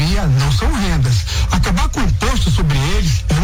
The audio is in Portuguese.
maioria não são rendas. Acabar com o imposto sobre eles é